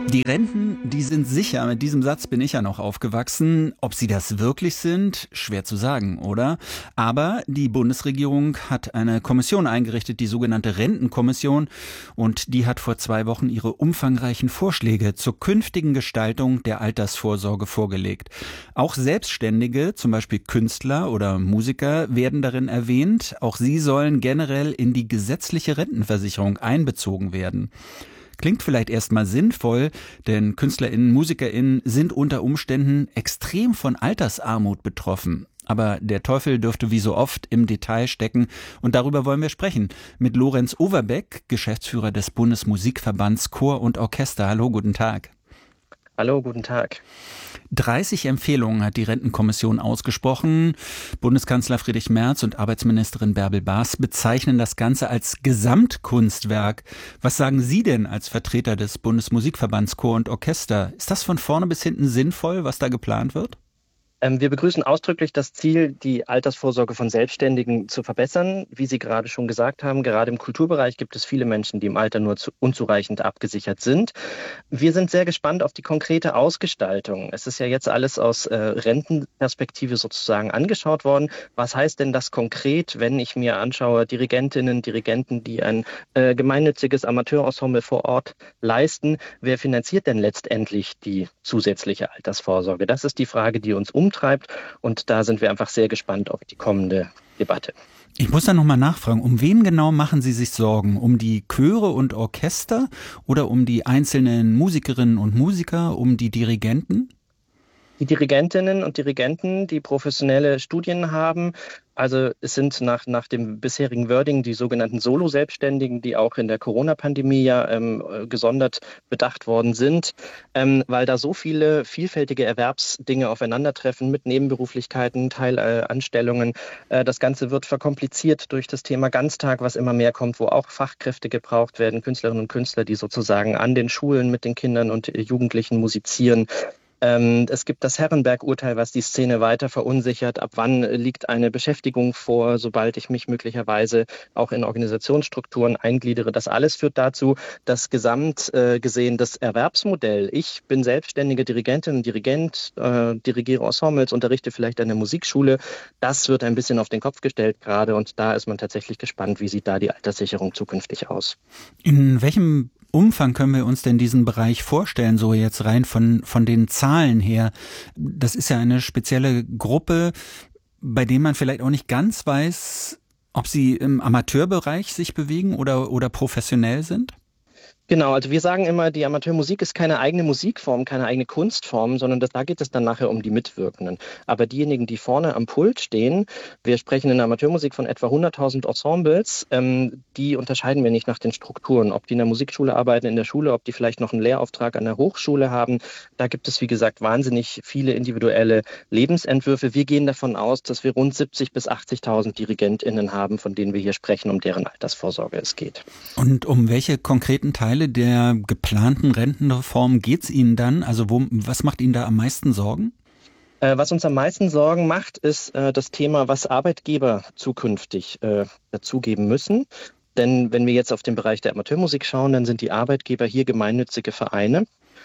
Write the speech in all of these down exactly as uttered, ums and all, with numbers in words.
Die Renten, die sind sicher. Mit diesem Satz bin ich ja noch aufgewachsen. Ob sie das wirklich sind, schwer zu sagen, oder? Aber die Bundesregierung hat eine Kommission eingerichtet, die sogenannte Rentenkommission. Und die hat vor zwei Wochen ihre umfangreichen Vorschläge zur künftigen Gestaltung der Altersvorsorge vorgelegt. Auch Selbstständige, zum Beispiel Künstler oder Musiker, werden darin erwähnt. Auch sie sollen generell in die gesetzliche Rentenversicherung einbezogen werden. Klingt vielleicht erstmal sinnvoll, denn KünstlerInnen, MusikerInnen sind unter Umständen extrem von Altersarmut betroffen. Aber der Teufel dürfte wie so oft im Detail stecken und darüber wollen wir sprechen. Mit Lorenz Overbeck, Geschäftsführer des Bundesmusikverbands Chor und Orchester. Hallo, guten Tag. Hallo, guten Tag. dreißig Empfehlungen hat die Rentenkommission ausgesprochen. Bundeskanzler Friedrich Merz und Arbeitsministerin Bärbel Baas bezeichnen das Ganze als Gesamtkunstwerk. Was sagen Sie denn als Vertreter des Bundesmusikverbands Chor und Orchester? Ist das von vorne bis hinten sinnvoll, was da geplant wird? Ähm, wir begrüßen ausdrücklich das Ziel, die Altersvorsorge von Selbstständigen zu verbessern. Wie Sie gerade schon gesagt haben, gerade im Kulturbereich gibt es viele Menschen, die im Alter nur zu unzureichend abgesichert sind. Wir sind sehr gespannt auf die konkrete Ausgestaltung. Es ist ja jetzt alles aus äh, Rentenperspektive sozusagen angeschaut worden. Was heißt denn das konkret, wenn ich mir anschaue, Dirigentinnen, Dirigenten, die ein äh, gemeinnütziges Amateurensemble vor Ort leisten? Wer finanziert denn letztendlich die zusätzliche Altersvorsorge? Das ist die Frage, die uns umtreibt. Und da sind wir einfach sehr gespannt auf die kommende Debatte. Ich muss da nochmal nachfragen, um wen genau machen Sie sich Sorgen? Um die Chöre und Orchester oder um die einzelnen Musikerinnen und Musiker, um die Dirigenten? Die Dirigentinnen und Dirigenten, die professionelle Studien haben, also es sind nach, nach dem bisherigen Wording die sogenannten Solo-Selbstständigen, die auch in der Corona-Pandemie ja ähm, gesondert bedacht worden sind, ähm, weil da so viele vielfältige Erwerbsdinge aufeinandertreffen mit Nebenberuflichkeiten, Teilanstellungen. Äh, das Ganze wird verkompliziert durch das Thema Ganztag, was immer mehr kommt, wo auch Fachkräfte gebraucht werden, Künstlerinnen und Künstler, die sozusagen an den Schulen mit den Kindern und Jugendlichen musizieren. Ähm, es gibt das Herrenberg-Urteil, was die Szene weiter verunsichert. Ab wann liegt eine Beschäftigung vor, sobald ich mich möglicherweise auch in Organisationsstrukturen eingliedere? Das alles führt dazu, dass gesamt äh, gesehen das Erwerbsmodell, ich bin selbstständige Dirigentin und Dirigent, äh, dirigiere Ensembles, unterrichte vielleicht an der Musikschule, das wird ein bisschen auf den Kopf gestellt gerade und da ist man tatsächlich gespannt, wie sieht da die Alterssicherung zukünftig aus. In welchem Umfang können wir uns denn diesen Bereich vorstellen, so jetzt rein von, von den Zahlen her? Das ist ja eine spezielle Gruppe, bei der man vielleicht auch nicht ganz weiß, ob sie im Amateurbereich sich bewegen oder, oder professionell sind? Genau, also wir sagen immer, die Amateurmusik ist keine eigene Musikform, keine eigene Kunstform, sondern das, da geht es dann nachher um die Mitwirkenden. Aber diejenigen, die vorne am Pult stehen, wir sprechen in der Amateurmusik von etwa hunderttausend Ensembles, ähm, die unterscheiden wir nicht nach den Strukturen, ob die in der Musikschule arbeiten, in der Schule, ob die vielleicht noch einen Lehrauftrag an der Hochschule haben. Da gibt es, wie gesagt, wahnsinnig viele individuelle Lebensentwürfe. Wir gehen davon aus, dass wir rund siebzig bis achtzigtausend DirigentInnen haben, von denen wir hier sprechen, um deren Altersvorsorge es geht. Und um welche konkreten Teile der geplanten Rentenreform geht es Ihnen dann? Also wo, was macht Ihnen da am meisten Sorgen? Äh, was uns am meisten Sorgen macht, ist äh, das Thema, was Arbeitgeber zukünftig äh, dazugeben müssen. Denn wenn wir jetzt auf den Bereich der Amateurmusik schauen, dann sind die Arbeitgeber hier gemeinnützige Vereine.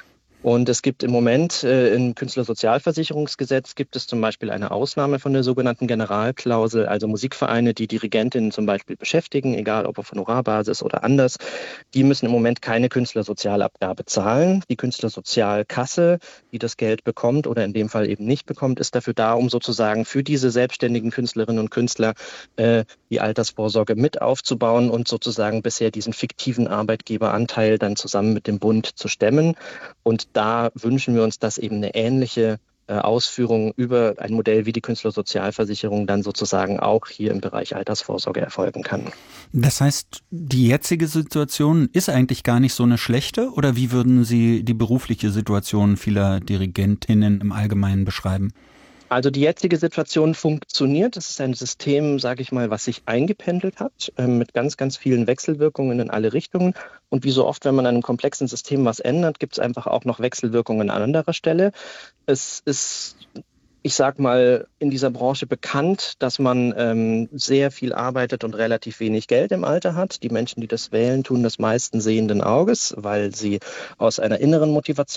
Und es gibt im Moment äh, im Künstlersozialversicherungsgesetz gibt es zum Beispiel eine Ausnahme von der sogenannten Generalklausel, also Musikvereine, die Dirigentinnen zum Beispiel beschäftigen, egal ob auf Honorarbasis oder anders, die müssen im Moment keine Künstlersozialabgabe zahlen. Die Künstlersozialkasse, die das Geld bekommt oder in dem Fall eben nicht bekommt, ist dafür da, um sozusagen für diese selbstständigen Künstlerinnen und Künstler äh, die Altersvorsorge mit aufzubauen und sozusagen bisher diesen fiktiven Arbeitgeberanteil dann zusammen mit dem Bund zu stemmen. Und da wünschen wir uns, dass eben eine ähnliche äh, Ausführung über ein Modell wie die Künstlersozialversicherung dann sozusagen auch hier im Bereich Altersvorsorge erfolgen kann. Das heißt, die jetzige Situation ist eigentlich gar nicht so eine schlechte? Oder wie würden Sie die berufliche Situation vieler Dirigentinnen im Allgemeinen beschreiben? Also die jetzige Situation funktioniert. Es ist ein System, sage ich mal, was sich eingependelt hat, äh, mit ganz, ganz vielen Wechselwirkungen in alle Richtungen. Und wie so oft, wenn man an einem komplexen System was ändert, gibt es einfach auch noch Wechselwirkungen an anderer Stelle. Es ist ich sag mal, in dieser Branche bekannt, dass man ähm, sehr viel arbeitet und relativ wenig Geld im Alter hat. Die Menschen, die das wählen, tun das meisten sehenden Auges, weil sie aus einer inneren Motivation